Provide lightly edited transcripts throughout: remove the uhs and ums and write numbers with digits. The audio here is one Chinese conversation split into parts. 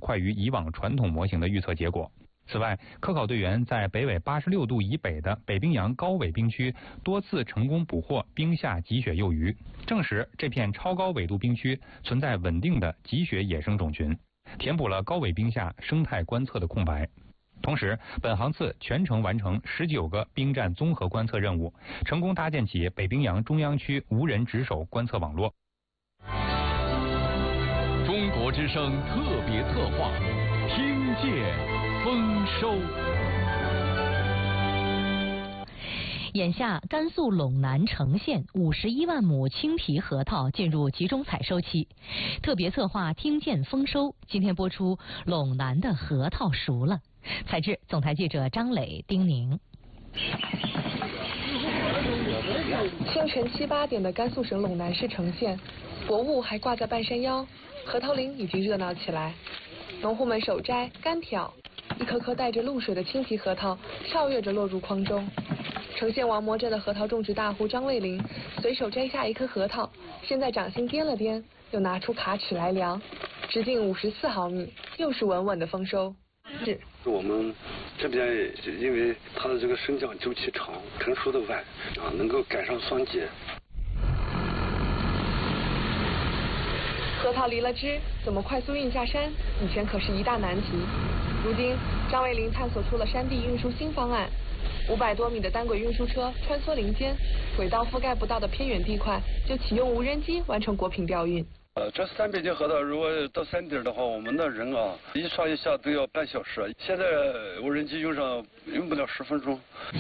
快于以往传统模型的预测结果。此外，科考队员在北纬86度以北的北冰洋高纬冰区多次成功捕获冰下极雪幼鱼，证实这片超高纬度冰区存在稳定的极雪野生种群，填补了高纬冰下生态观测的空白。同时，本航次全程完成19个冰站综合观测任务，成功搭建起北冰洋中央区无人值守观测网络。 中国之声特别策划，听见丰收。 眼下，甘肃陇南成县51万亩青皮核桃进入集中采收期。特别策划听见丰收，今天播出陇南的核桃熟了。采制总台记者张磊、丁宁。 清晨7、8点的甘肃省陇南市成县，薄雾还挂在半山腰，核桃林已经热闹起来。农户们手摘、干挑，一颗颗带着露水的青皮核桃跳跃着落入筐中。成县王磨镇的核桃种植大户张卫林随手摘下一颗核桃，先在掌心掂了掂，又拿出卡尺来量，直径54毫米，又是稳稳的丰收。 我们这边因为它的这个生长周期长，成熟的晚能够赶上霜结。 核桃离了枝，怎么快速运下山？以前可是一大难题。如今，张卫林探索出了山地运输新方案，500多米的单轨运输车穿梭林间，轨道覆盖不到的偏远地块，就启用无人机完成果品调运。 这300斤核桃如果到山顶的话，我们的人一上一下都要半小时，现在无人机用不了10分钟。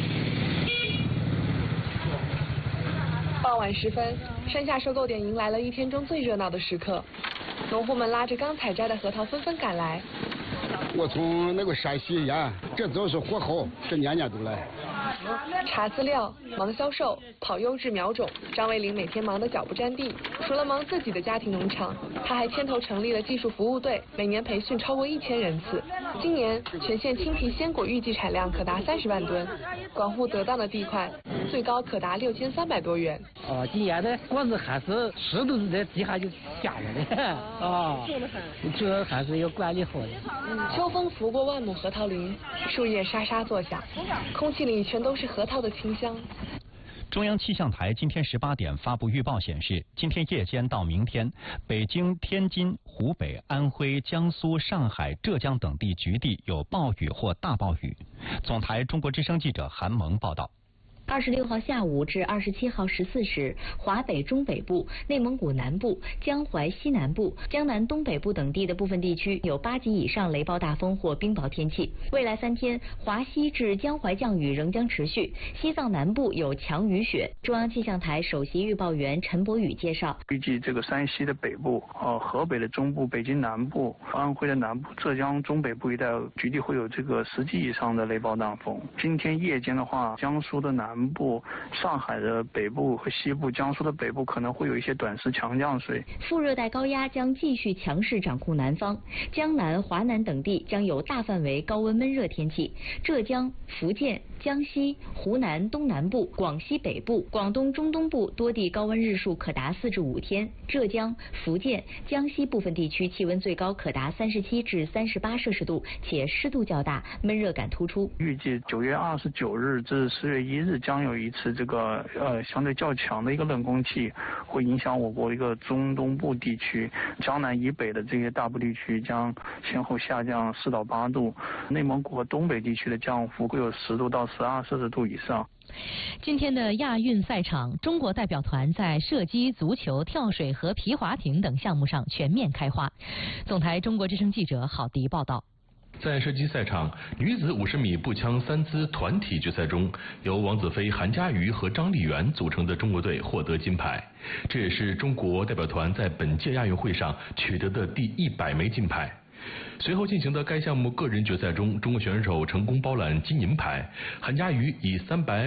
傍晚时分，山下收购点迎来了一天中最热闹的时刻，农户们拉着刚采摘的核桃纷纷赶来。 我从那个山西呀，这都是货后，这年年都来。 查资料、忙销售、跑优质苗种，张卫林每天忙得脚不沾地。除了忙自己的家庭农场，他还牵头成立了技术服务队，每年培训超过1000人次。今年全县青皮鲜果预计产量可达30万吨，广户得当的地块最高可达6300多元。 今年的果子还是湿度在地下就下来了这还是要管理好的。 秋风拂过万亩核桃林，树叶沙沙作响，空气里全都是核桃的清香。 中央气象台今天18点发布预报显示，今天夜间到明天，北京、天津、湖北、安徽、江苏、上海、浙江等地局地有暴雨或大暴雨。总台中国之声记者韩萌报道。 26号下午至27号14时，华北中北部、内蒙古南部、江淮西南部、江南东北部等地的部分地区有8级以上雷暴大风或冰雹天气。未来3天，华西至江淮降雨仍将持续，西藏南部有强雨雪。中央气象台首席预报员陈博宇介绍， 预计这个山西的北部、河北的中部、北京南部、安徽的南部、浙江中北部一带局地会有这个10级以上的雷暴大风。今天夜间的话，江苏的南部、上海的北部和西部、江苏的北部可能会有一些短时强降水。 副热带高压将继续强势掌控南方，江南、华南等地将有大范围高温闷热天气。浙江、福建、江西、湖南东南部、广西北部、广东中东部多地高温日数可达4至5天。浙江、福建、江西部分地区气温最高可达37至38摄氏度，且湿度较大，闷热感突出。 预计9月29日至10月1日将有一次这个相对较强的一个冷空气会影响我国一个中东部地区，江南以北的这些大部地区将先后下降4到8度，内蒙古和东北地区的降幅会有10度到12摄氏度以上。 今天的亚运赛场，中国代表团在射击、足球、跳水和皮划艇等项目上全面开花。总台中国之声记者郝迪报道。 在射击赛场，女子50米步枪3姿团体决赛中，由王子飞、韩佳瑜和张丽媛组成的中国队获得金牌，这也是中国代表团在本届亚运会上取得的第100枚金牌。随后进行的该项目个人决赛中，中国选手成功包揽金银牌，韩佳瑜以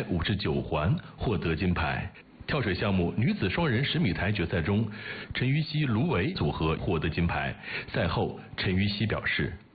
359环获得金牌。跳水项目女子双人10米台决赛中，陈芋汐、卢维组合获得金牌。赛后，陈芋汐表示。